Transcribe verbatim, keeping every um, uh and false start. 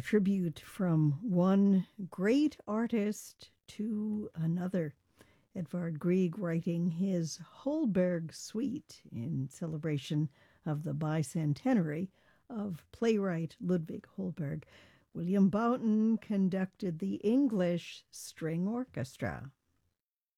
tribute from one great artist to another. Edvard Grieg writing his Holberg Suite in celebration of the bicentenary of playwright Ludwig Holberg. William Boughton conducted the English String Orchestra.